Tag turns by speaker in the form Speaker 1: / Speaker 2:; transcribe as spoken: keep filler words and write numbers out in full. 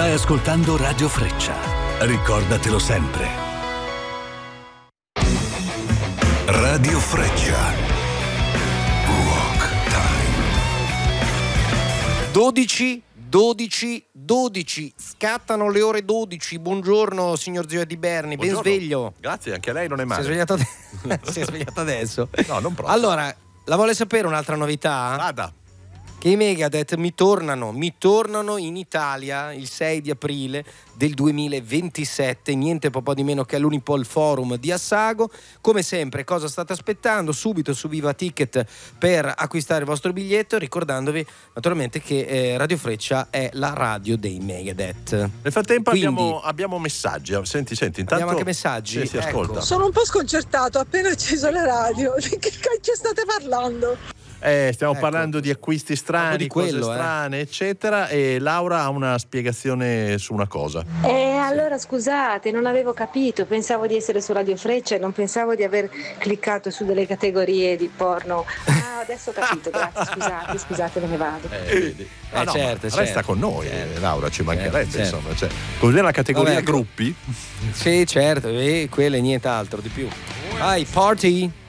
Speaker 1: Stai ascoltando Radio Freccia. Ricordatelo sempre. Radio Freccia. Rock Time.
Speaker 2: dodici, dodici, dodici. Scattano le ore dodici. Buongiorno, signor zio Eddie Berni.
Speaker 3: Buongiorno.
Speaker 2: Ben sveglio.
Speaker 3: Grazie, anche a lei non è male.
Speaker 2: Si è svegliato, ade- si è svegliato adesso.
Speaker 3: No, non proprio.
Speaker 2: Allora, la vuole sapere un'altra novità?
Speaker 3: Vada.
Speaker 2: Che i Megadeth mi tornano, mi tornano in Italia il sei di aprile del duemilaventisette, niente po' di meno che all'Unipol Forum di Assago. Come sempre, cosa state aspettando? Subito su Viva Ticket per acquistare il vostro biglietto, ricordandovi naturalmente che eh, Radio Freccia è la radio dei Megadeth.
Speaker 3: Nel frattempo
Speaker 2: Quindi,
Speaker 3: abbiamo, abbiamo messaggi. Senti, senti, intanto.
Speaker 2: abbiamo anche messaggi?
Speaker 3: Sì, si
Speaker 2: Ecco.
Speaker 3: ascolta.
Speaker 4: Sono un po' sconcertato, ho appena acceso la radio. Di che cacchio state parlando?
Speaker 3: Eh, stiamo
Speaker 2: Ecco,
Speaker 3: parlando di acquisti strani,
Speaker 2: di quello,
Speaker 3: cose
Speaker 2: eh.
Speaker 3: strane, eccetera. E Laura ha una spiegazione su una cosa.
Speaker 5: Eh, allora scusate, non avevo capito, pensavo di essere su Radio Freccia e non pensavo di aver cliccato su delle categorie di porno. Ah, adesso ho capito, grazie, scusate, scusate, me ne vado.
Speaker 3: Eh, vedi.
Speaker 2: Eh,
Speaker 3: no,
Speaker 2: certo,
Speaker 3: ma resta
Speaker 2: certo.
Speaker 3: con noi,
Speaker 2: Certo.
Speaker 3: Laura, ci mancherebbe,
Speaker 2: Certo.
Speaker 3: insomma. Cioè, cos'è la categoria
Speaker 2: Vabbè,
Speaker 3: gruppi?
Speaker 2: Sì, certo, e quella e nient'altro di più. Vai, party!